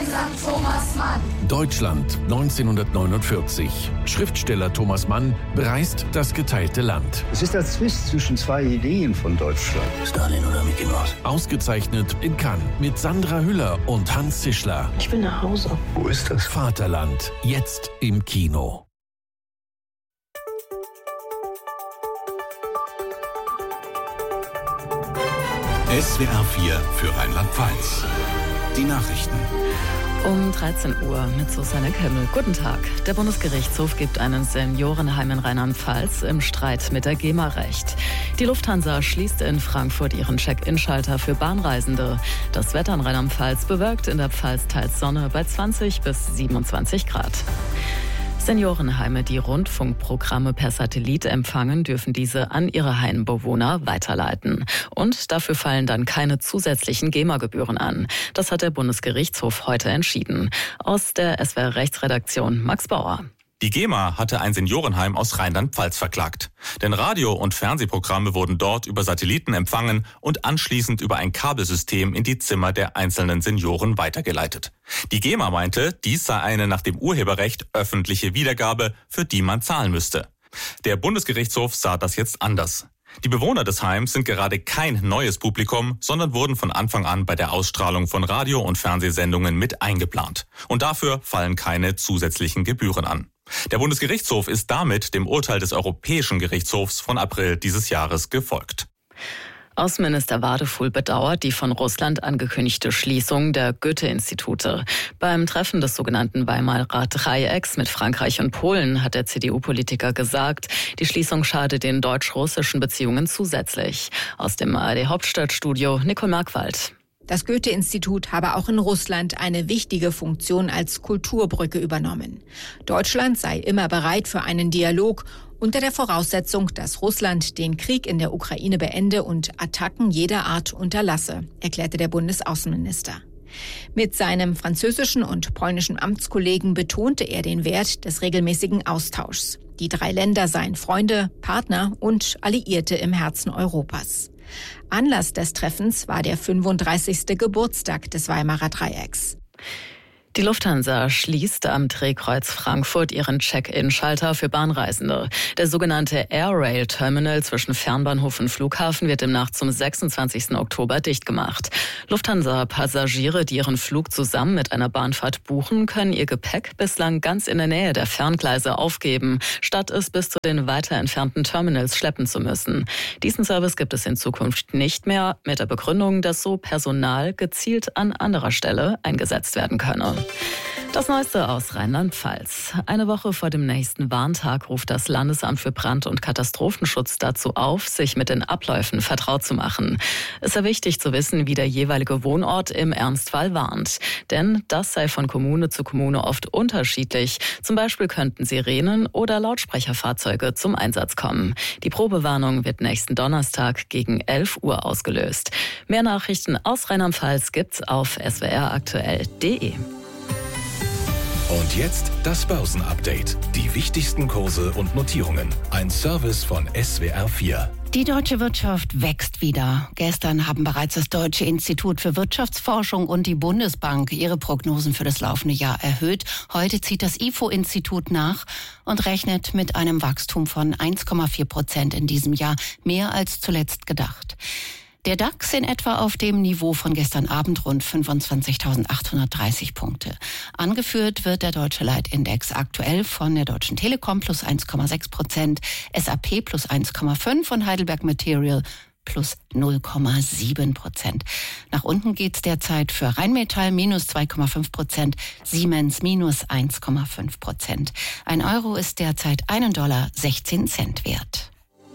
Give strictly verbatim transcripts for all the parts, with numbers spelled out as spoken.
Sankt Thomas Mann. Deutschland neunzehnhundertneunundvierzig. Schriftsteller Thomas Mann bereist das geteilte Land. Es ist der Zwist zwischen zwei Ideen von Deutschland. Stalin oder Mickey Mouse? Ausgezeichnet in Cannes mit Sandra Hüller und Hans Zischler. Ich will nach Hause. Wo ist das? Vaterland, jetzt im Kino. S W R vier für Rheinland-Pfalz. Die Nachrichten. Um dreizehn Uhr mit Susanne Kemmel. Guten Tag. Der Bundesgerichtshof gibt einem Seniorenheim in Rheinland-Pfalz im Streit mit der GEMA recht. Die Lufthansa schließt in Frankfurt ihren Check-in-Schalter für Bahnreisende. Das Wetter in Rheinland-Pfalz bewölkt, in der Pfalz teils Sonne bei zwanzig bis siebenundzwanzig Grad. Seniorenheime, die Rundfunkprogramme per Satellit empfangen, dürfen diese an ihre Heimbewohner weiterleiten. Und dafür fallen dann keine zusätzlichen GEMA-Gebühren an. Das hat der Bundesgerichtshof heute entschieden. Aus der S W R-Rechtsredaktion Max Bauer. Die GEMA hatte ein Seniorenheim aus Rheinland-Pfalz verklagt. Denn Radio- und Fernsehprogramme wurden dort über Satelliten empfangen und anschließend über ein Kabelsystem in die Zimmer der einzelnen Senioren weitergeleitet. Die GEMA meinte, dies sei eine nach dem Urheberrecht öffentliche Wiedergabe, für die man zahlen müsste. Der Bundesgerichtshof sah das jetzt anders. Die Bewohner des Heims sind gerade kein neues Publikum, sondern wurden von Anfang an bei der Ausstrahlung von Radio- und Fernsehsendungen mit eingeplant. Und dafür fallen keine zusätzlichen Gebühren an. Der Bundesgerichtshof ist damit dem Urteil des Europäischen Gerichtshofs von April dieses Jahres gefolgt. Außenminister Wadefuhl bedauert die von Russland angekündigte Schließung der Goethe-Institute. Beim Treffen des sogenannten Weimarer Dreiecks mit Frankreich und Polen hat der C D U-Politiker gesagt, die Schließung schade den deutsch-russischen Beziehungen zusätzlich. Aus dem A R D-Hauptstadtstudio Nicole Markwald. Das Goethe-Institut habe auch in Russland eine wichtige Funktion als Kulturbrücke übernommen. Deutschland sei immer bereit für einen Dialog unter der Voraussetzung, dass Russland den Krieg in der Ukraine beende und Attacken jeder Art unterlasse, erklärte der Bundesaußenminister. Mit seinem französischen und polnischen Amtskollegen betonte er den Wert des regelmäßigen Austauschs. Die drei Länder seien Freunde, Partner und Alliierte im Herzen Europas. Anlass des Treffens war der fünfunddreißigste Geburtstag des Weimarer Dreiecks. Die Lufthansa schließt am Drehkreuz Frankfurt ihren Check-in-Schalter für Bahnreisende. Der sogenannte Air Rail Terminal zwischen Fernbahnhof und Flughafen wird demnach zum sechsundzwanzigsten Oktober dicht gemacht. Lufthansa-Passagiere, die ihren Flug zusammen mit einer Bahnfahrt buchen, können ihr Gepäck bislang ganz in der Nähe der Ferngleise aufgeben, statt es bis zu den weiter entfernten Terminals schleppen zu müssen. Diesen Service gibt es in Zukunft nicht mehr, mit der Begründung, dass so Personal gezielt an anderer Stelle eingesetzt werden könne. Das Neueste aus Rheinland-Pfalz. Eine Woche vor dem nächsten Warntag ruft das Landesamt für Brand- und Katastrophenschutz dazu auf, sich mit den Abläufen vertraut zu machen. Es sei wichtig zu wissen, wie der jeweilige Wohnort im Ernstfall warnt. Denn das sei von Kommune zu Kommune oft unterschiedlich. Zum Beispiel könnten Sirenen oder Lautsprecherfahrzeuge zum Einsatz kommen. Die Probewarnung wird nächsten Donnerstag gegen elf Uhr ausgelöst. Mehr Nachrichten aus Rheinland-Pfalz gibt's auf s w r aktuell punkt d e. Und jetzt das Börsenupdate. Die wichtigsten Kurse und Notierungen. Ein Service von S W R vier. Die deutsche Wirtschaft wächst wieder. Gestern haben bereits das Deutsche Institut für Wirtschaftsforschung und die Bundesbank ihre Prognosen für das laufende Jahr erhöht. Heute zieht das I F O-Institut nach und rechnet mit einem Wachstum von eins Komma vier Prozent in diesem Jahr, mehr als zuletzt gedacht. Der DAX in etwa auf dem Niveau von gestern Abend, rund fünfundzwanzigtausendachthundertdreißig Punkte. Angeführt wird der deutsche Leitindex aktuell von der Deutschen Telekom plus eins Komma sechs Prozent, S A P plus eins Komma fünf und Heidelberg Material plus null Komma sieben Prozent. Nach unten geht's derzeit für Rheinmetall minus zwei Komma fünf Prozent, Siemens minus eins Komma fünf Prozent. Ein Euro ist derzeit einen Dollar sechzehn Cent wert.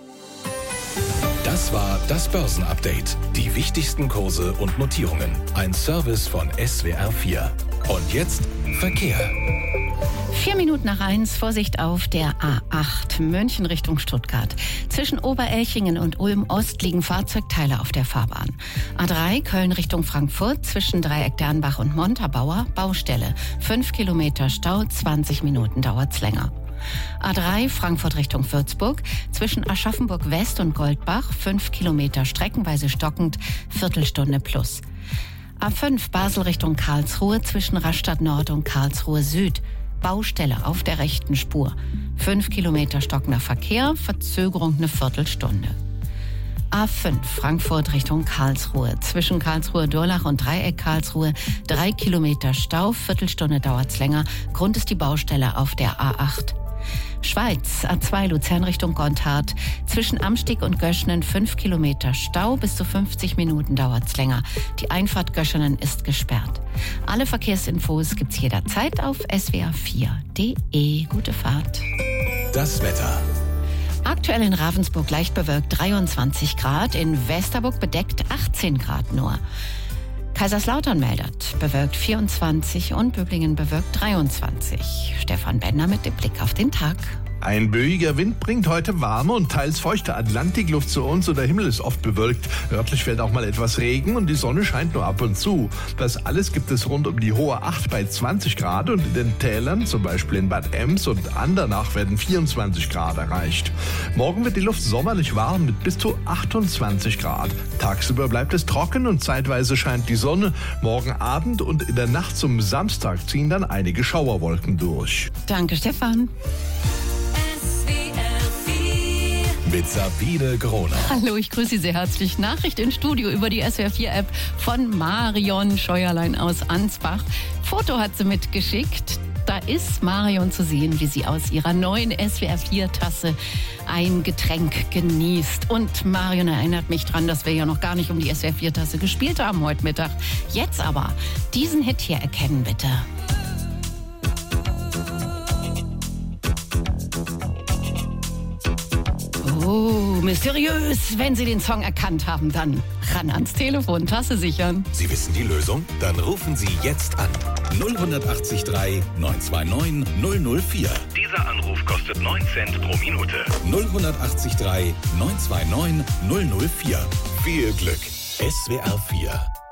Das war das Börsenupdate. Die wichtigsten Kurse und Notierungen. Ein Service von S W R vier. Und jetzt Verkehr. Vier Minuten nach eins, Vorsicht auf der A acht, München Richtung Stuttgart. Zwischen Oberelchingen und Ulm-Ost liegen Fahrzeugteile auf der Fahrbahn. A drei, Köln Richtung Frankfurt, zwischen Dreieck Dernbach und Montabaur, Baustelle. Fünf Kilometer Stau, zwanzig Minuten dauert's länger. A drei, Frankfurt Richtung Würzburg, zwischen Aschaffenburg West und Goldbach, fünf Kilometer streckenweise stockend, Viertelstunde plus. A fünf Basel Richtung Karlsruhe zwischen Rastatt Nord und Karlsruhe Süd. Baustelle auf der rechten Spur. Fünf Kilometer stockender Verkehr, Verzögerung eine Viertelstunde. A fünf Frankfurt Richtung Karlsruhe. Zwischen Karlsruhe Durlach und Dreieck Karlsruhe drei Kilometer Stau, Viertelstunde dauert's länger. Grund ist die Baustelle auf der A acht. Schweiz, A zwei Luzern Richtung Gontard. Zwischen Amstig und Göschenen fünf Kilometer Stau, bis zu fünfzig Minuten dauert's länger. Die Einfahrt Göschenen ist gesperrt. Alle Verkehrsinfos gibt's jederzeit auf s w r vier punkt d e. Gute Fahrt. Das Wetter. Aktuell in Ravensburg leicht bewölkt dreiundzwanzig Grad, in Westerburg bedeckt achtzehn Grad nur. Kaiserslautern meldet bewölkt vierundzwanzig und Böblingen bewölkt dreiundzwanzig. Stefan Bender mit dem Blick auf den Tag. Ein böiger Wind bringt heute warme und teils feuchte Atlantikluft zu uns und der Himmel ist oft bewölkt. Örtlich fällt auch mal etwas Regen und die Sonne scheint nur ab und zu. Das alles gibt es rund um die hohe Acht bei zwanzig Grad und in den Tälern, zum Beispiel in Bad Ems und Andernach, werden vierundzwanzig Grad erreicht. Morgen wird die Luft sommerlich warm mit bis zu achtundzwanzig Grad. Tagsüber bleibt es trocken und zeitweise scheint die Sonne. Morgen Abend und in der Nacht zum Samstag ziehen dann einige Schauerwolken durch. Danke, Stefan. Mit Sabine Groner. Hallo, ich grüße Sie sehr herzlich. Nachricht im Studio über die S W R vier App von Marion Scheuerlein aus Ansbach. Foto hat sie mitgeschickt. Da ist Marion zu sehen, wie sie aus ihrer neuen S W R vier Tasse ein Getränk genießt. Und Marion erinnert mich dran, dass wir ja noch gar nicht um die S W R vier Tasse gespielt haben heute Mittag. Jetzt aber diesen Hit hier erkennen, bitte. Oh, mysteriös. Wenn Sie den Song erkannt haben, dann ran ans Telefon, Tasse sichern. Sie wissen die Lösung? Dann rufen Sie jetzt an. null acht drei neun zwei neun null null vier. Dieser Anruf kostet neun Cent pro Minute. null acht drei neun zwei neun null null vier. Viel Glück. S W R vier